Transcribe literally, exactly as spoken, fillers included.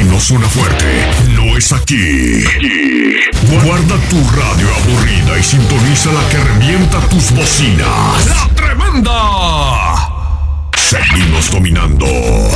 si no suena fuerte, no es aquí. Guarda tu radio aburrida y sintoniza la que revienta tus bocinas.